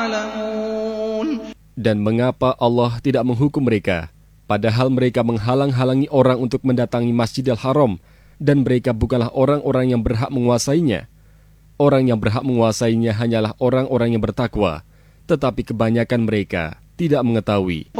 Dan mengapa Allah tidak menghukum mereka, padahal mereka menghalang-halangi orang untuk mendatangi Masjidil Haram, dan mereka bukanlah orang-orang yang berhak menguasainya. Orang yang berhak menguasainya hanyalah orang-orang yang bertakwa, tetapi kebanyakan mereka tidak mengetahui.